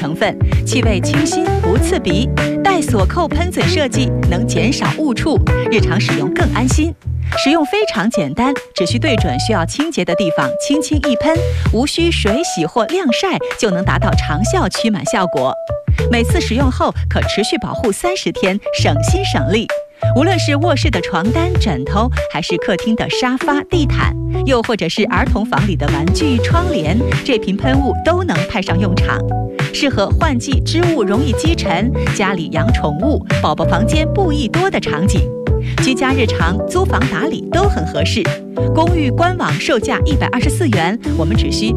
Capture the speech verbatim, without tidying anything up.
成分，气味清新不刺鼻，带锁扣喷嘴设计能减少误触，日常使用更安心。使用非常简单，只需对准需要清洁的地方轻轻一喷，无需水洗或晾晒就能达到长效驱螨效果。每次使用后可持续保护三十天，省心省力。无论是卧室的床单、枕头，还是客厅的沙发、地毯，又或者是儿童房里的玩具、窗帘，这瓶喷雾都能派上用场。适合换季织物容易积尘、家里养宠物、宝宝房间布艺多的场景。居家日常、租房打理都很合适。公寓官网售价一百二十四元，我们只需